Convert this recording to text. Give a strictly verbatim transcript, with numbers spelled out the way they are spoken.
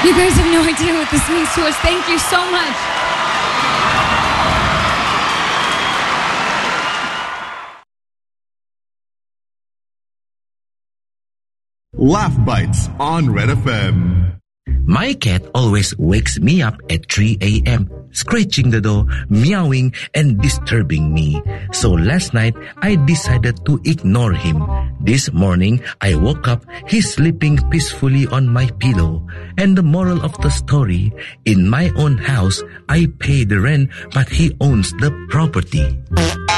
You guys have no idea what this means to us. Thank you so much. Laugh Bites on Red F M. My cat always wakes me up at three a.m., scratching the door, meowing, and disturbing me. So last night, I decided to ignore him. This morning, I woke up, he's sleeping peacefully on my pillow. And the moral of the story, in my own house, I pay the rent, but he owns the property.